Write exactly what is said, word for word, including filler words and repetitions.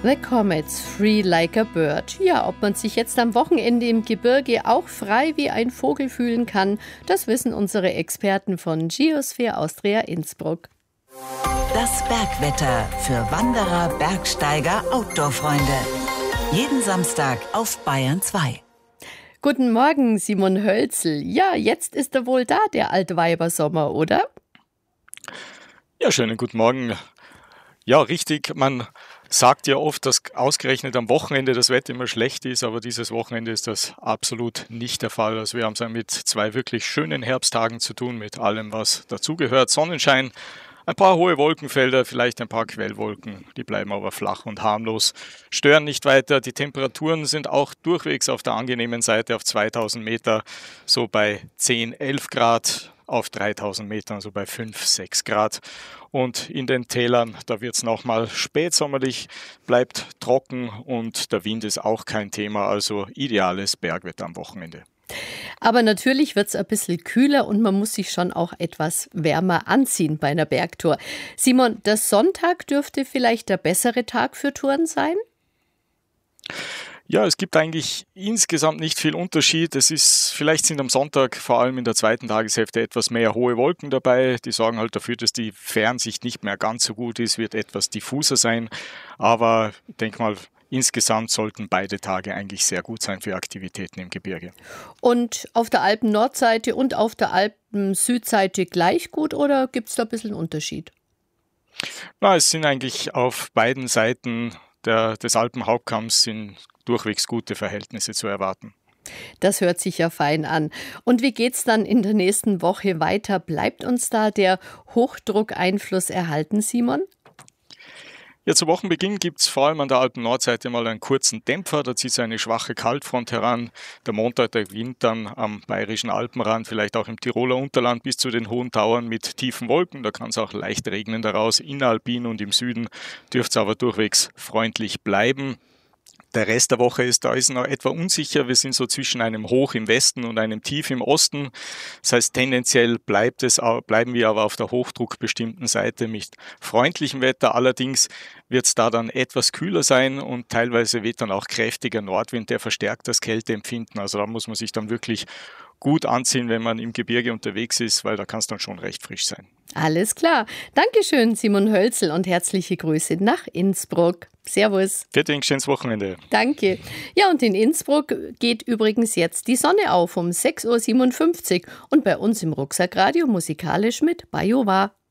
The Comets, Free Like a Bird. Ja, ob man sich jetzt am Wochenende im Gebirge auch frei wie ein Vogel fühlen kann, das wissen unsere Experten von Geosphere Austria Innsbruck. Das Bergwetter für Wanderer, Bergsteiger, Outdoor-Freunde. Jeden Samstag auf Bayern zwei. Guten Morgen, Simon Hölzl. Ja, jetzt ist er wohl da, der Altweibersommer, oder? Ja, schönen guten Morgen. Ja, richtig. Man sagt ja oft, dass ausgerechnet am Wochenende das Wetter immer schlecht ist, aber dieses Wochenende ist das absolut nicht der Fall. Also wir haben es ja mit zwei wirklich schönen Herbsttagen zu tun, mit allem, was dazugehört. Sonnenschein, ein paar hohe Wolkenfelder, vielleicht ein paar Quellwolken, die bleiben aber flach und harmlos, stören nicht weiter. Die Temperaturen sind auch durchwegs auf der angenehmen Seite auf zweitausend Meter, so bei zehn, elf Grad. Auf dreitausend Metern, also bei fünf, sechs Grad. Und in den Tälern, da wird es nochmal spätsommerlich, bleibt trocken und der Wind ist auch kein Thema, also ideales Bergwetter am Wochenende. Aber natürlich wird es ein bisschen kühler und man muss sich schon auch etwas wärmer anziehen bei einer Bergtour. Simon, der Sonntag dürfte vielleicht der bessere Tag für Touren sein? Ja, es gibt eigentlich insgesamt nicht viel Unterschied. Es ist, vielleicht sind am Sonntag vor allem in der zweiten Tageshälfte etwas mehr hohe Wolken dabei. Die sorgen halt dafür, dass die Fernsicht nicht mehr ganz so gut ist, wird etwas diffuser sein. Aber ich denke mal, insgesamt sollten beide Tage eigentlich sehr gut sein für Aktivitäten im Gebirge. Und auf der Alpen-Nordseite und auf der Alpen-Südseite gleich gut oder gibt es da ein bisschen Unterschied? Na, es sind eigentlich auf beiden Seiten der, des Alpenhauptkamms sind durchwegs gute Verhältnisse zu erwarten. Das hört sich ja fein an. Und wie geht's dann in der nächsten Woche weiter? Bleibt uns da der Hochdruckeinfluss erhalten, Simon? Ja, zu Wochenbeginn gibt es vor allem an der Alpen-Nordseite mal einen kurzen Dämpfer, da zieht so eine schwache Kaltfront heran. Der Montag, der Wind dann am bayerischen Alpenrand, vielleicht auch im Tiroler Unterland bis zu den hohen Tauern mit tiefen Wolken. Da kann es auch leicht regnen daraus. Inneralpin und im Süden dürfte es aber durchwegs freundlich bleiben. Der Rest der Woche ist, da ist noch etwa unsicher. Wir sind so zwischen einem Hoch im Westen und einem Tief im Osten. Das heißt, tendenziell bleibt es, bleiben wir aber auf der hochdruckbestimmten Seite mit freundlichem Wetter. Allerdings wird es da dann etwas kühler sein und teilweise weht dann auch kräftiger Nordwind, der verstärkt das Kälteempfinden. Also da muss man sich dann wirklich gut anziehen, wenn man im Gebirge unterwegs ist, weil da kann es dann schon recht frisch sein. Alles klar. Dankeschön, Simon Hölzl, und herzliche Grüße nach Innsbruck. Servus. Vielen Dank, schönes Wochenende. Danke. Ja, und in Innsbruck geht übrigens jetzt die Sonne auf um sechs Uhr siebenundfünfzig und bei uns im Rucksackradio musikalisch mit Bajowa.